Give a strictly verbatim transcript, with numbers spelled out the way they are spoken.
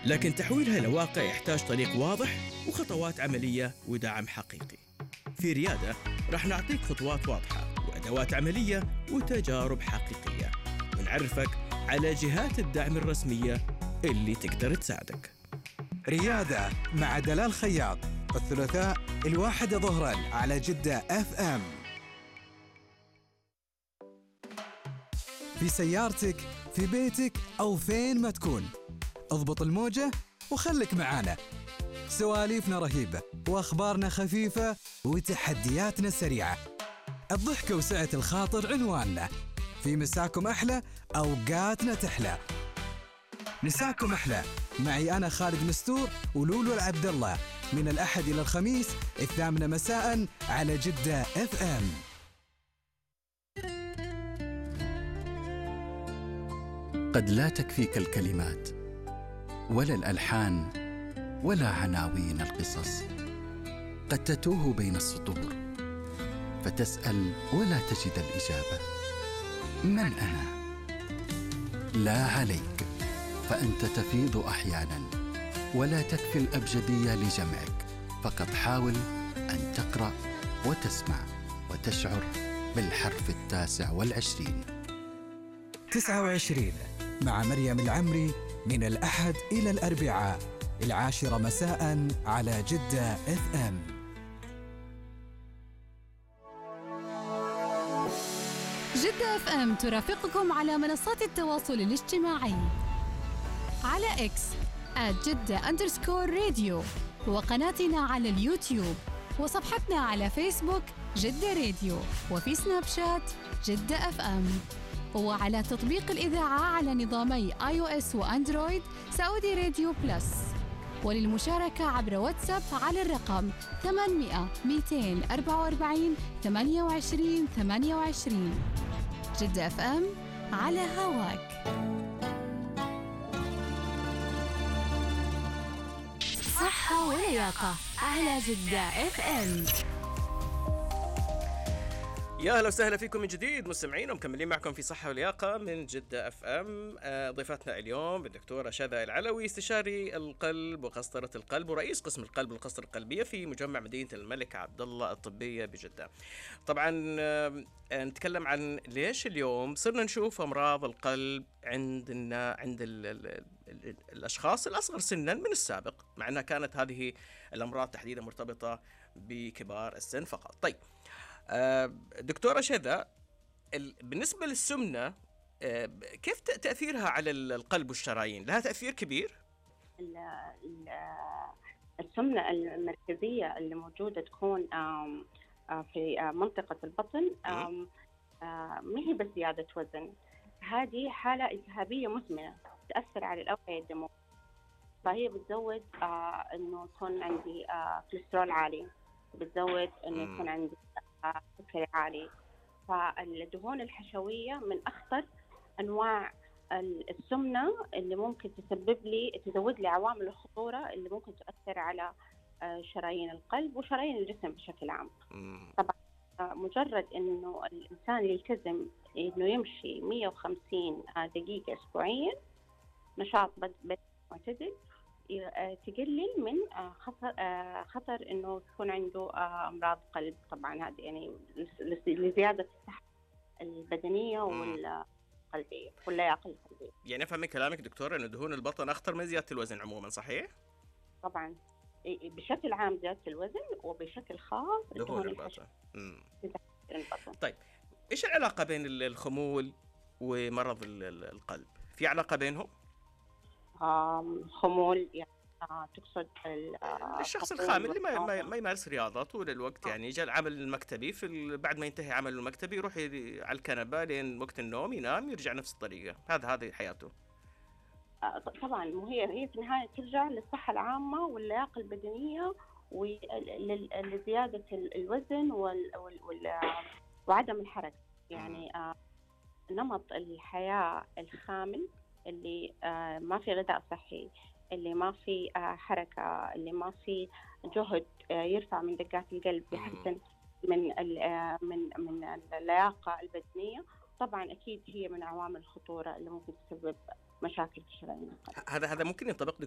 لكن تحويلها إلى واقع يحتاج طريق واضح وخطوات عملية ودعم حقيقي. في ريادة راح نعطيك خطوات واضحة وأدوات عملية وتجارب حقيقية، ونعرفك على جهات الدعم الرسمية اللي تقدر تساعدك. ريادة مع دلال خياط، الثلاثاء الواحدة ظهراً على جدة اف ام. في سيارتك، في بيتك أو فين ما تكون، اضبط الموجة وخلك معانا. سواليفنا رهيبة وأخبارنا خفيفة وتحدياتنا سريعة. الضحكة وسعة الخاطر عنواننا. في مساكم أحلى، أوقاتنا تحلى. مساكم أحلى معي أنا خالد مستور ولولو العبد الله، من الأحد إلى الخميس الثامنة مساء على جدة اف ام. قد لا تكفيك الكلمات ولا الألحان ولا عناوين القصص، قد تتوه بين السطور فتسأل ولا تجد الإجابة. من أنا؟ لا عليك، فأنت تفيض أحياناً ولا تكفي الأبجدية لجمعك، فقط حاول أن تقرأ وتسمع وتشعر بالحرف التاسع والعشرين. تسعة وعشرين مع مريم العمري، من الأحد إلى الأربعاء العاشرة مساء على جدة اف ام. جدة اف ام ترافقكم على منصات التواصل الاجتماعي، على اكس @جدة أندرسكور راديو، وقناتنا على اليوتيوب، وصفحتنا على فيسبوك جدة راديو، وفي سناب شات جدة اف ام، وعلى تطبيق الإذاعة على نظامي آي أو إس وأندرويد سعودي راديو بلس. وللمشاركة عبر واتساب على الرقم ثمانمئة مئتين وأربعة وأربعين ثمانية وعشرين ثمانية وعشرين. جدة اف ام على هواك. صحة ولياقة على جدة اف ام. يا اهلا وسهلا فيكم من جديد مستمعين، ومكملين معكم في صحة ولياقة من جدة اف ام. ضيفتنا اليوم الدكتورة شذى العلوي، استشاري القلب وقسطرة القلب ورئيس قسم القلب والقسطرة القلبية في مجمع مدينة الملك عبد الله الطبية بجدة. طبعا نتكلم عن ليش اليوم صرنا نشوف امراض القلب عند عند ال ال ال الاشخاص الاصغر سنا من السابق، مع انها كانت هذه الامراض تحديدا مرتبطة بكبار السن فقط. طيب دكتورة شذى، بالنسبة للسمنة كيف تأثيرها على القلب والشرايين؟ لها تأثير كبير؟ السمنة المركزية اللي موجودة تكون في منطقة البطن ما هي بس زيادة وزن، هذه حالة التهابية مزمنة تأثر على الأوعية الدموية، فهي بتزود إنه يكون عندي كوليسترول عالي، بتزود إنه يكون عندي سكري عالي. فالدهون الحشوية من أخطر أنواع السمنة اللي ممكن تسبب لي تزود لي عوامل الخطورة اللي ممكن تؤثر على شرايين القلب وشرايين الجسم بشكل عام. طبعا مجرد إنه الإنسان يلتزم إنه يمشي مئة وخمسين دقيقة أسبوعيا نشاط بدني معتدل تقلل من خطر خطر انه يكون عنده امراض قلب. طبعا هذه يعني لزياده الصحه البدنيه والقلبيه واللياقه القلبيه. يعني افهم من كلامك دكتور ان دهون البطن اخطر من زياده الوزن عموما، صحيح؟ طبعا بشكل عام زياده الوزن، وبشكل خاص دهون البطن. البطن. طيب ايش العلاقه بين الخمول ومرض القلب؟ في علاقه بينهم؟ خمول يعني تقصد الشخص الخامل اللي ما, ما, ما يمارس رياضة طول الوقت، يعني جاء العمل المكتبي في بعد ما ينتهي عمله المكتبي يروح على الكنبة لين وقت النوم ينام يرجع نفس الطريقة، هذا هذه حياته. طبعا وهي هي في النهاية ترجع للصحة العامة واللياقة البدنية ولزيادة الوزن وعدم الحركة. يعني نمط الحياة الخامل اللي ما في غذاء صحي، اللي ما في حركة، اللي ما في جهد يرفع من دقات القلب يحسن من من من اللياقة البدنية، طبعا أكيد هي من عوامل الخطورة اللي ممكن تسبب مشاكل في شرايين القلب. هذا هذا ممكن ينطبق